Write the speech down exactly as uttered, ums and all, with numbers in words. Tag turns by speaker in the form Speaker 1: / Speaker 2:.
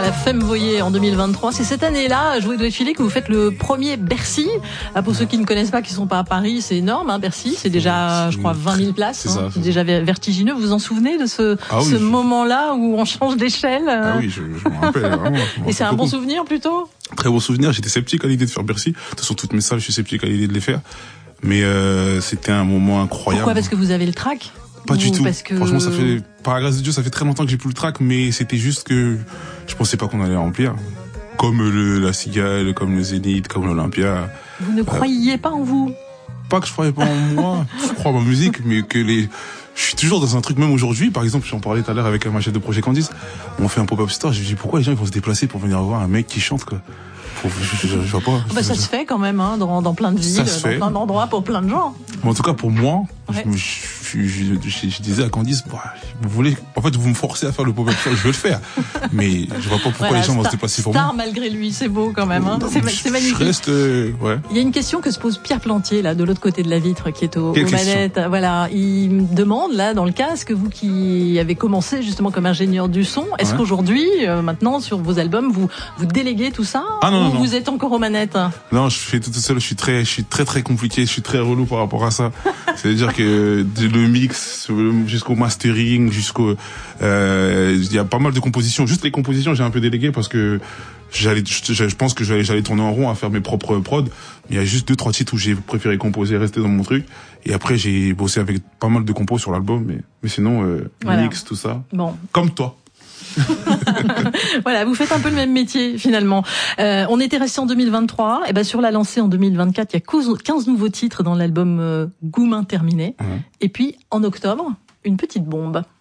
Speaker 1: la Femme Voyer en deux mille vingt-trois. C'est cette année-là, Jouer doit filer, que vous faites le premier Bercy. Pour ceux qui ne connaissent pas, qui ne sont pas à Paris, c'est énorme, hein, Bercy. C'est déjà, je crois, vingt mille places. C'est, hein. C'est déjà vertigineux. Vous vous en souvenez de ce, ah oui, ce je... moment-là où on change d'échelle?
Speaker 2: Ah oui, je, je me rappelle vraiment.
Speaker 1: Et c'est un bon souvenir plutôt?
Speaker 2: Très bon souvenir. J'étais sceptique à l'idée de faire Bercy. De toute façon, toutes mes salles, je suis sceptique à l'idée de les faire. Mais euh, c'était un moment incroyable.
Speaker 1: Pourquoi? Parce que vous avez le trac?
Speaker 2: Pas du tout.
Speaker 1: Parce que...
Speaker 2: Franchement, ça fait, par la grâce de Dieu, ça fait très longtemps que j'ai plus le trac, mais c'était juste que je pensais pas qu'on allait remplir. Comme le, la Cigale, comme le Zénith, comme l'Olympia.
Speaker 1: Vous ne croyiez euh, pas en vous?
Speaker 2: Pas que je croyais pas en moi. Je crois en ma musique, mais que les, je suis toujours dans un truc, même aujourd'hui. Par exemple, j'en parlais tout à l'heure avec ma chef de projet Candice. On fait un pop-up store. Je me dis pourquoi les gens ils vont se déplacer pour venir voir un mec qui chante, quoi. Je, je, je, je vois pas.
Speaker 1: Bah, ça se fait quand même, hein, dans, dans plein de villes, dans plein d'endroits pour plein de gens.
Speaker 2: Mais en tout cas, pour moi,
Speaker 1: ouais.
Speaker 2: je, je, je, je, je disais à Candice, bah, vous voulez, en fait, vous me forcez à faire le pop-up store, je veux le faire. Mais je vois pas pourquoi voilà, les gens
Speaker 1: star,
Speaker 2: vont se déplacer pour moi.
Speaker 1: Star malgré lui, c'est beau quand même, hein. C'est, c'est magnifique.
Speaker 2: Je reste, euh, ouais.
Speaker 1: Il y a une question que se pose Pierre Plantier, là, de l'autre côté de la vitre, qui est au, aux manettes. Voilà. Il me demande, là, dans le casque, vous qui avez commencé justement comme ingénieur du son, est-ce ouais. qu'aujourd'hui, euh, maintenant, sur vos albums, vous, vous déléguez tout ça?
Speaker 2: Ah non,
Speaker 1: ou
Speaker 2: non, non.
Speaker 1: Vous êtes encore aux manettes?
Speaker 2: Non, je fais tout seul. Je suis très, je suis très très compliqué. Je suis très relou par rapport à ça. C'est-à-dire que le mix jusqu'au mastering, jusqu'au, euh, il y a pas mal de compositions. Juste les compositions, j'ai un peu délégué parce que j'allais, je, je pense que j'allais, j'allais tourner en rond à faire mes propres prods. Il y a juste deux trois titres où j'ai préféré composer, rester dans mon truc. Et après, j'ai bossé avec pas mal de compos sur l'album. Mais, mais sinon, euh, voilà. Mix, tout ça.
Speaker 1: Bon.
Speaker 2: Comme toi.
Speaker 1: Voilà, vous faites un peu le même métier finalement. Euh, on était resté en deux mille vingt-trois, et ben sur la lancée en deux mille vingt-quatre, il y a quinze nouveaux titres dans l'album euh, Goumin terminé. Ouais. Et puis en octobre, une petite bombe.